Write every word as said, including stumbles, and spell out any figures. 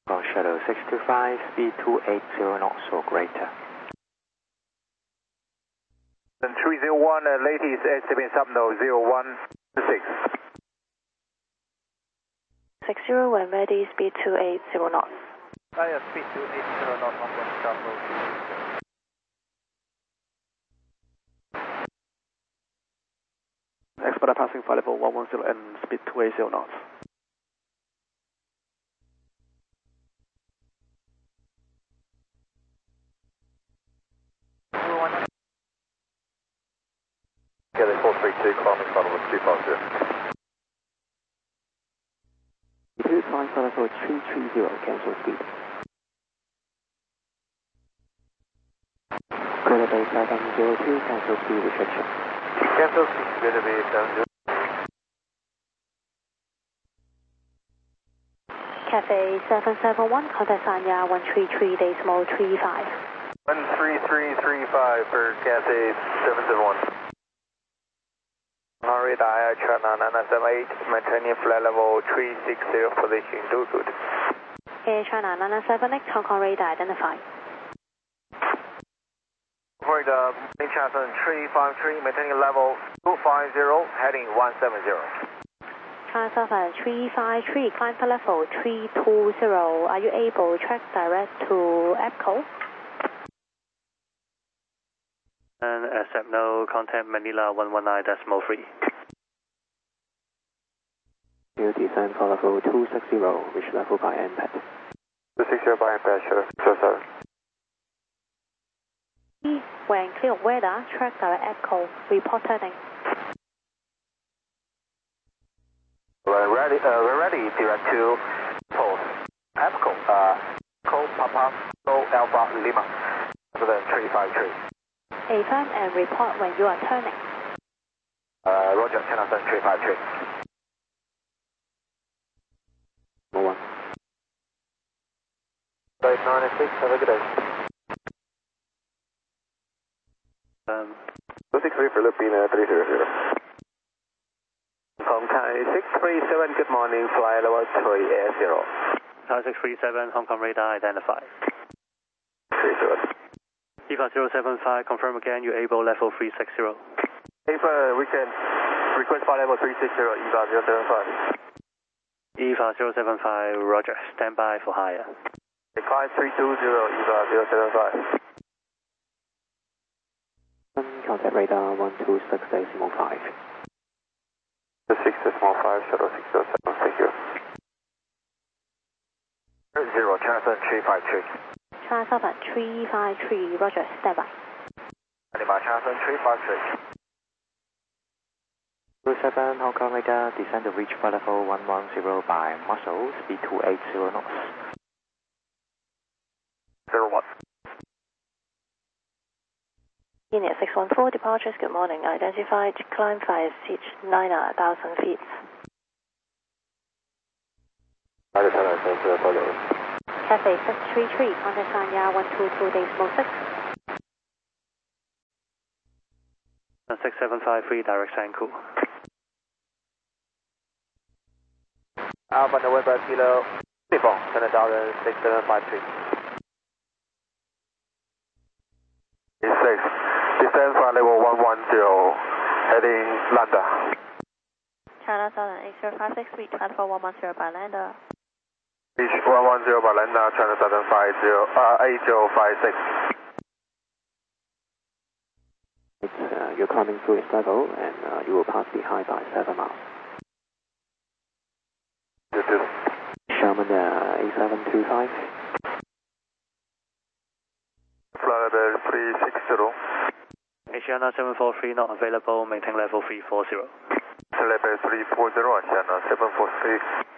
Ground Shuttle six two five, speed two eighty knots or greater. three zero one, uh, latest estimate subnode zero one six. six zero when ready, speed two eighty knots. Higher speed two eighty knots, one point shuttle. Expert passing flight level one one zero and speed two eighty knots. Kelly four three two, climbing funnel with two five zero. Two flying flight level three three zero, cancel speed. Greater Bay seven zero two, cancel speed restriction. Cancel speed, Greater Bay seven zero. Cafe seven seven one, contact Sanya one three three decimal three five. one three three three five for Cafe seven seven one. Radar China nine seven eight, maintaining flight level three six zero, position do good. Air China nine seven eight, Hong Kong radar identified. Radar, China three five three, maintaining level two five zero, heading one seven zero. China seven three five three, climb to level three two zero. Are you able to track direct to EPCO? And accept no contact Manila one one nine decimal three. New descent for level two six zero, reach level by impact. two six zero by impact, sure, sure, sir. When clear of weather, track direct EPCO, report heading. We're ready, uh, we're ready, direct to post. EPCO, uh, Echo Papa, Low Alpha Lima, for the three five three. Affirm and report when you are turning. Uh, Roger, China seven three five three. One. Flight nine six, have a good day. Um, two six three, Filipina three zero zero. Hong Kong six three seven, good morning, flight level three eight zero. Thai six three seven, Hong Kong radar identified. three zero. E V A zero seven five, confirm again, you're able level three six zero. If uh, we can request flight level three six zero, E V A zero seven five. E V A zero seven five, roger, stand by for higher. five three two zero, E V A zero seven five. Contact radar one two six decimal five. six decimal five, shuttle six zero seven, thank you. Zero, China seven three five three. China seven three five three, roger, stand by. Lima, China seven three five three. Blue seven, Hong Kong radar, descend to reach flight level one one zero by muscle, speed two eighty knots. zero one. Unit six one four, departures, good morning. Identified, climb five, seat nine thousand feet. Cafe six three three, contact Sanya one two two decimal six. six seven five three, direct Sanku. Alpha November Kilo, Nippon, seven thousand six seven five three. six, descend flight level one one zero, heading Landa. China seven eight zero five six, reach platform one one zero by lander. Reach one one zero by Landa, China seven five zero, uh, eight zero five six. It's, uh, you're climbing through its level and uh, you will pass behind by seven miles. This is Sherman uh, A seven two five. flight level three six zero. Asiana seven four three not available, maintain level three four zero. Level three four zero, Asiana seven four three.